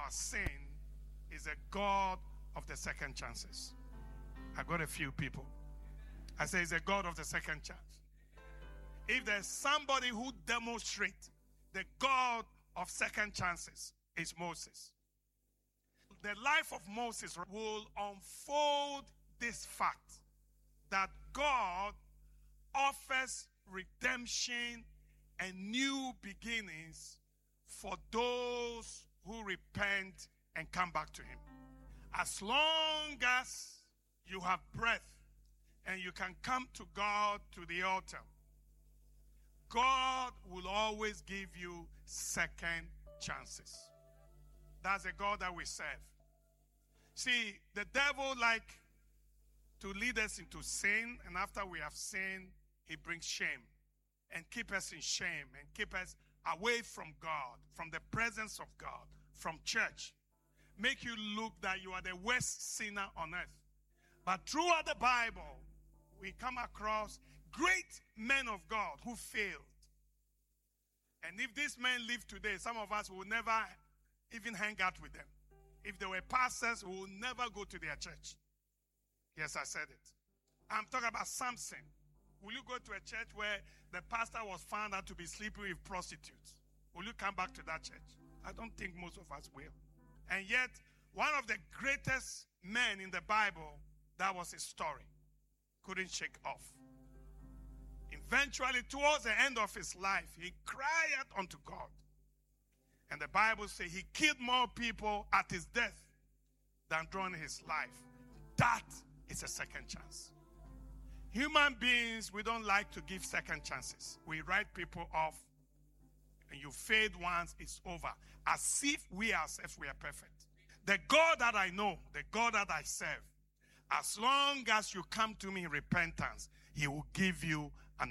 our sin is a God of the second chances. I got a few people. I say he's a God of the second chance. If there's somebody who demonstrates the God of second chances, it's Moses. The life of Moses will unfold this fact that God offers redemption and new beginnings for those who repent and come back to him. As long as you have breath and you can come to God, to the altar, God will always give you second chances. That's a God that we serve. See, the devil likes to lead us into sin, and after we have sinned, he brings shame and keep us in shame and keep us away from God, from the presence of God, from church. Make you look that you are the worst sinner on earth. But throughout the Bible, we come across great men of God who failed. And if these men live today, some of us will never even hang out with them. If they were pastors, we will never go to their church. Yes, I said it. I'm talking about Samson. Will you go to a church where the pastor was found out to be sleeping with prostitutes? Will you come back to that church? I don't think most of us will. And yet, one of the greatest men in the Bible, that was his story. Couldn't shake off. Eventually, towards the end of his life, he cried out unto God. And the Bible says he killed more people at his death than during his life. That is a second chance. Human beings, we don't like to give second chances. We write people off, and you failed once, it's over. As if we ourselves, we are perfect. The God that I know, the God that I serve, as long as you come to me in repentance, he will give you an